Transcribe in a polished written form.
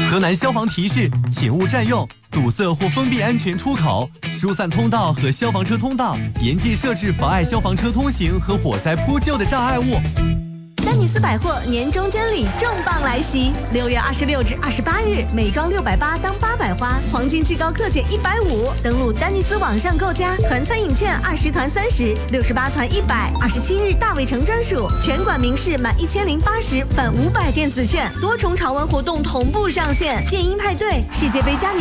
河南消防提示：请勿占用、堵塞或封闭安全出口、疏散通道和消防车通道，严禁设置妨碍消防车通行和火灾扑救的障碍物。 丹尼斯百货年终真礼重磅来袭，6月26至28日，美妆680当800花，黄金至高课减150。登录丹尼斯网上购加，团餐饮券20团30，68团100，27日大卫城专属，全馆明示满1080返500电子券，多重潮玩活动同步上线，电音派对、世界杯嘉年